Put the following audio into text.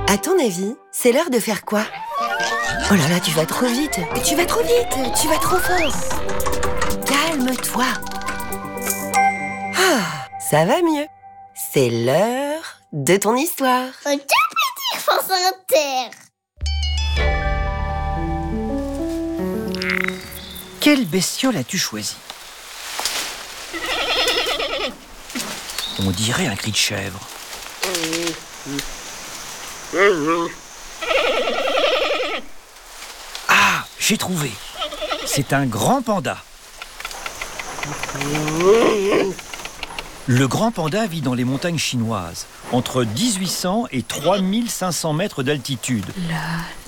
À ton avis, c'est l'heure de faire quoi? Oh là là, tu vas trop vite. Tu vas trop vite. Tu vas trop fort. Calme-toi. Ah, ça va mieux. C'est l'heure de ton histoire. Quel plaisir, France Inter! Quelle bestiole as-tu choisi? On dirait un cri de chèvre. Ah, j'ai trouvé. C'est un grand panda. Le grand panda vit dans les montagnes chinoises, entre 1800 et 3500 mètres d'altitude.